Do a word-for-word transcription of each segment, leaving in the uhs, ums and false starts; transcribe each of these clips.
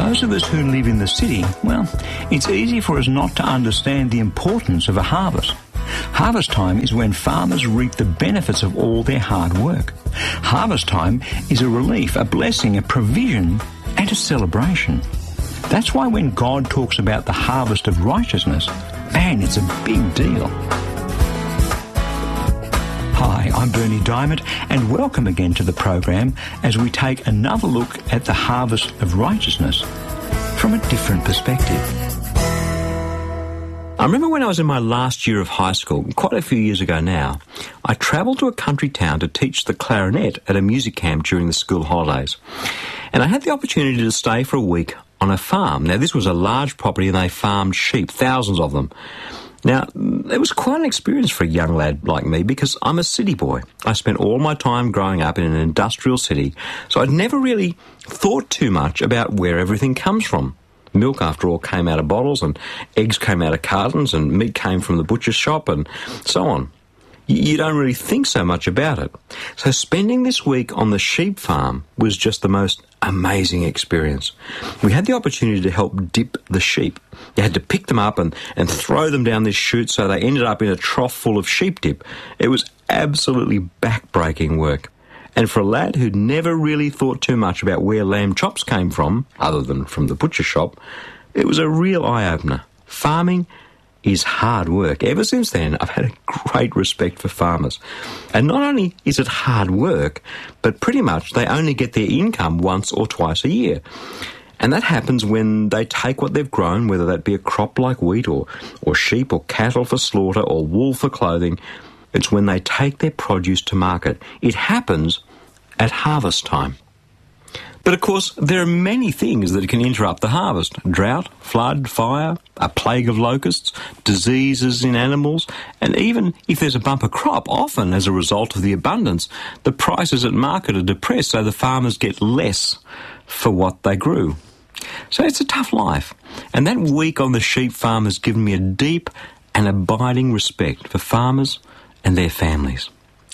those of us who live in the city, well, it's easy for us not to understand the importance of a harvest. Harvest time is when farmers reap the benefits of all their hard work. Harvest time is a relief, a blessing, a provision, and a celebration. That's why when God talks about the harvest of righteousness, man, it's a big deal. Hi, I'm Bernie Diamond, and welcome again to the program as we take another look at the harvest of righteousness from a different perspective. I remember when I was in my last year of high school, quite a few years ago now, I travelled to a country town to teach the clarinet at a music camp during the school holidays. And I had the opportunity to stay for a week on a farm. Now, this was a large property and they farmed sheep, thousands of them. Now, it was quite an experience for a young lad like me because I'm a city boy. I spent all my time growing up in an industrial city, so I'd never really thought too much about where everything comes from. Milk, after all, came out of bottles, and eggs came out of cartons, and meat came from the butcher's shop, and so on. You don't really think so much about it. So spending this week on the sheep farm was just the most amazing experience. We had the opportunity to help dip the sheep. You had to pick them up and, and throw them down this chute so they ended up in a trough full of sheep dip. It was absolutely back-breaking work. And for a lad who'd never really thought too much about where lamb chops came from, other than from the butcher shop, it was a real eye-opener. Farming is hard work. Ever since then, I've had a great respect for farmers. And not only is it hard work, but pretty much they only get their income once or twice a year. And that happens when they take what they've grown, whether that be a crop like wheat or, or sheep or cattle for slaughter or wool for clothing. It's when they take their produce to market. It happens at harvest time. But of course, there are many things that can interrupt the harvest. Drought, flood, fire, a plague of locusts, diseases in animals, and even if there's a bumper crop, often as a result of the abundance, the prices at market are depressed, so the farmers get less for what they grew. So it's a tough life. And that week on the sheep farm has given me a deep and abiding respect for farmers and their families.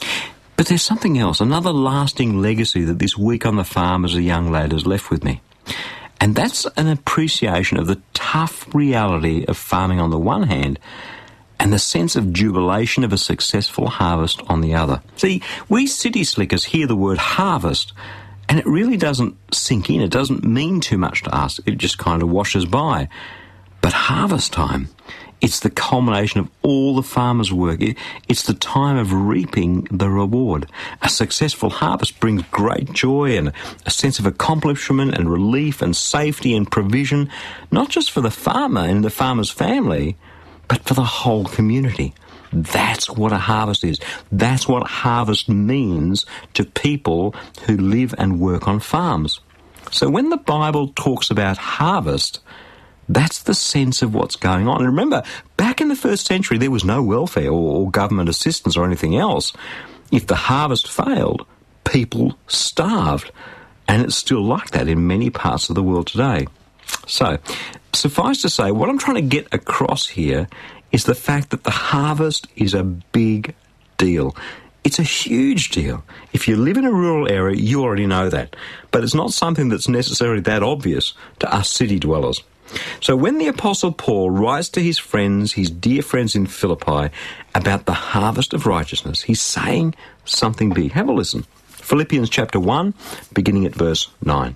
But there's something else, another lasting legacy that this week on the farm as a young lad has left with me. And that's an appreciation of the tough reality of farming on the one hand and the sense of jubilation of a successful harvest on the other. See, we city slickers hear the word harvest and it really doesn't sink in. It doesn't mean too much to us. It just kind of washes by. But harvest time, it's the culmination of all the farmer's work. It, it's the time of reaping the reward. A successful harvest brings great joy and a sense of accomplishment and relief and safety and provision, not just for the farmer and the farmer's family, but for the whole community. That's what a harvest is. That's what harvest means to people who live and work on farms. So when the Bible talks about harvest, that's the sense of what's going on. And remember, back in the first century, there was no welfare or, or government assistance or anything else. If the harvest failed, people starved. And it's still like that in many parts of the world today. So, suffice to say, what I'm trying to get across here is the fact that the harvest is a big deal. It's a huge deal. If you live in a rural area, you already know that. But it's not something that's necessarily that obvious to us city dwellers. So when the Apostle Paul writes to his friends, his dear friends in Philippi, about the harvest of righteousness, he's saying something big. Have a listen. Philippians chapter one, beginning at verse nine.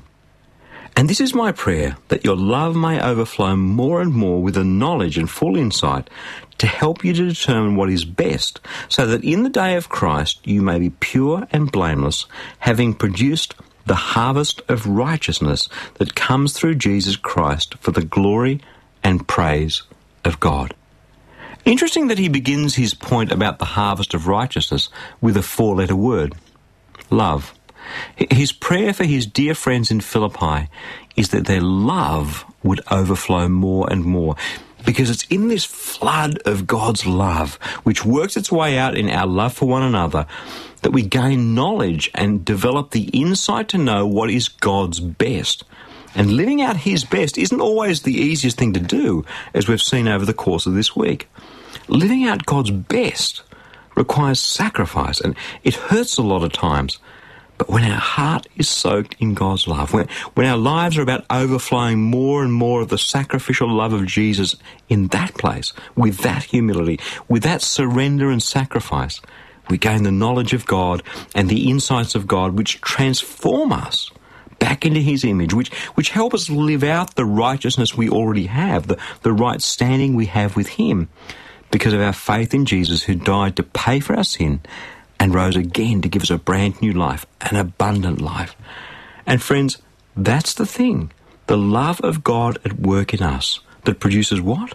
And this is my prayer, that your love may overflow more and more with the knowledge and full insight to help you to determine what is best, so that in the day of Christ you may be pure and blameless, having produced the harvest of righteousness that comes through Jesus Christ for the glory and praise of God. Interesting that he begins his point about the harvest of righteousness with a four-letter word, love. His prayer for his dear friends in Philippi is that their love would overflow more and more, because it's in this flood of God's love, which works its way out in our love for one another, that we gain knowledge and develop the insight to know what is God's best. And living out his best isn't always the easiest thing to do, as we've seen over the course of this week. Living out God's best requires sacrifice, and it hurts a lot of times. But when our heart is soaked in God's love, when, when our lives are about overflowing more and more of the sacrificial love of Jesus in that place, with that humility, with that surrender and sacrifice, we gain the knowledge of God and the insights of God which transform us back into his image, which, which help us live out the righteousness we already have, the, the right standing we have with him, because of our faith in Jesus, who died to pay for our sin and rose again to give us a brand new life, an abundant life. And friends, that's the thing. The love of God at work in us that produces what?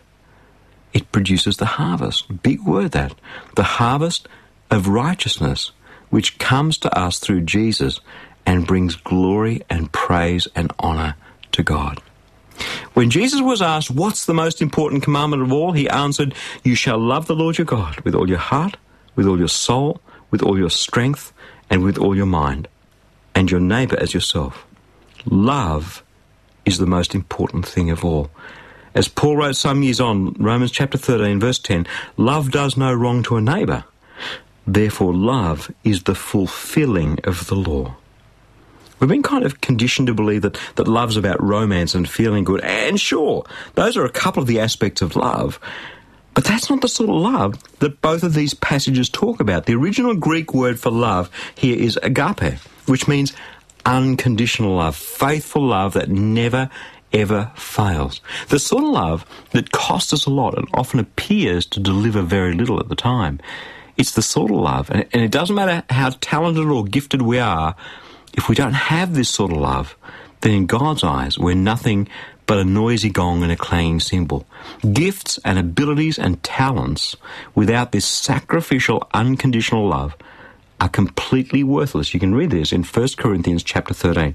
It produces the harvest. Big word, that. The harvest of righteousness, which comes to us through Jesus and brings glory and praise and honour to God. When Jesus was asked, what's the most important commandment of all? He answered, you shall love the Lord your God with all your heart, with all your soul, with all your strength, and with all your mind, and your neighbour as yourself. Love is the most important thing of all. As Paul wrote some years on, Romans chapter thirteen, verse ten, love does no wrong to a neighbour. Therefore love is the fulfilling of the law. We've been kind of conditioned to believe that, that love's about romance and feeling good. And sure, those are a couple of the aspects of love. But that's not the sort of love that both of these passages talk about. The original Greek word for love here is agape, which means unconditional love, faithful love that never, ever fails. The sort of love that costs us a lot and often appears to deliver very little at the time. It's the sort of love, and it doesn't matter how talented or gifted we are, if we don't have this sort of love, then in God's eyes we're nothing but a noisy gong and a clanging cymbal. Gifts and abilities and talents without this sacrificial, unconditional love are completely worthless. You can read this in First Corinthians chapter thirteen.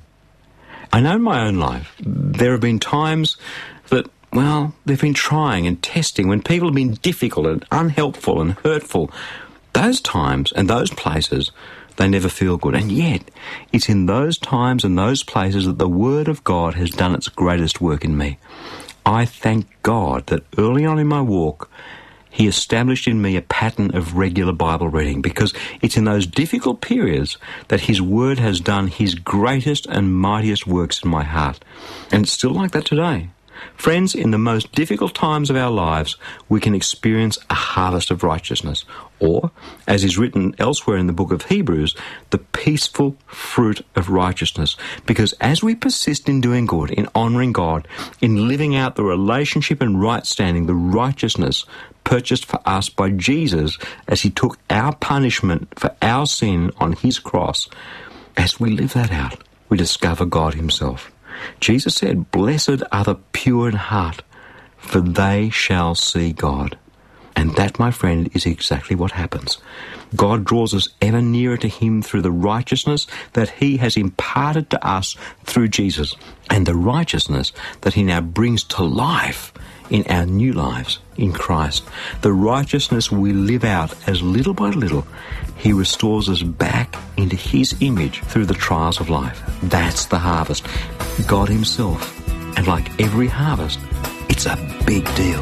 I know in my own life there have been times that, well, they've been trying and testing, when people have been difficult and unhelpful and hurtful. Those times and those places, they never feel good. And yet, it's in those times and those places that the Word of God has done its greatest work in me. I thank God that early on in my walk, He established in me a pattern of regular Bible reading, because it's in those difficult periods that His Word has done His greatest and mightiest works in my heart. And it's still like that today. Friends, in the most difficult times of our lives, we can experience a harvest of righteousness, or, as is written elsewhere in the book of Hebrews, the peaceful fruit of righteousness. Because as we persist in doing good, in honouring God, in living out the relationship and right standing, the righteousness purchased for us by Jesus as He took our punishment for our sin on His cross, as we live that out, we discover God Himself. Jesus said, "Blessed are the pure in heart, for they shall see God." And that, my friend, is exactly what happens. God draws us ever nearer to Him through the righteousness that He has imparted to us through Jesus, and the righteousness that He now brings to life in our new lives in Christ. The righteousness we live out as little by little He restores us back into His image through the trials of life. That's the harvest. God Himself. And like every harvest, it's a big deal.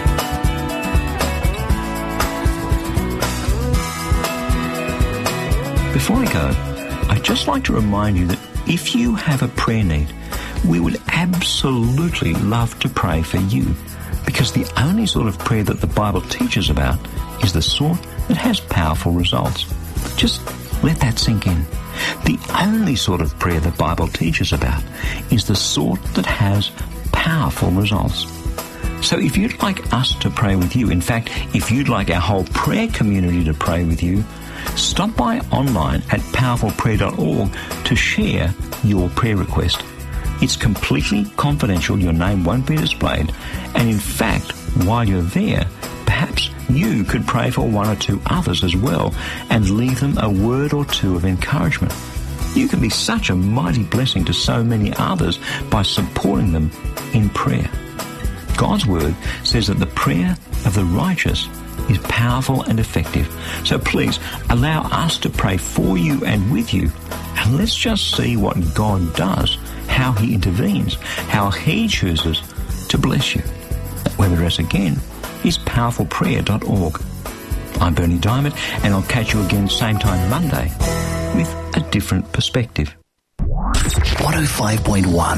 Before I go, I'd just like to remind you that if you have a prayer need, we would absolutely love to pray for you, because the only sort of prayer that the Bible teaches about is the sort that has powerful results. Just let that sink in. The only sort of prayer the Bible teaches about is the sort that has powerful results. So if you'd like us to pray with you, in fact, if you'd like our whole prayer community to pray with you, stop by online at powerful prayer dot org to share your prayer request. It's completely confidential. Your name won't be displayed. And in fact, while you're there, perhaps you could pray for one or two others as well and leave them a word or two of encouragement. You can be such a mighty blessing to so many others by supporting them in prayer. God's Word says that the prayer of the righteous is powerful and effective. So please allow us to pray for you and with you, and let's just see what God does, how He intervenes, how He chooses to bless you. That web address again is powerful prayer dot org. I'm Bernie Diamond, and I'll catch you again same time Monday with a different perspective. one oh five point one